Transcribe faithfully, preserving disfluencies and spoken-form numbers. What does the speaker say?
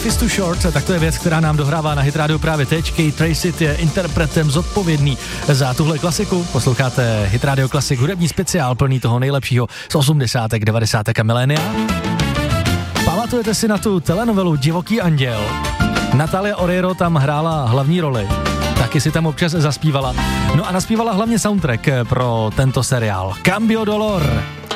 Life is too short, tak to je věc, která nám dohrává na Hit Radio právě teď. Kate Tracit je interpretem zodpovědný za tuhle klasiku. Posloucháte Hit Radio Klasik, hudební speciál plný toho nejlepšího z osmdesátek, devadesátek a milénia. Pamatujete si na tu telenovelu Divoký anděl? Natalia Oreiro tam hrála hlavní roli. Taky si tam občas zaspívala. No a naspívala hlavně soundtrack pro tento seriál. Cambio Dolor.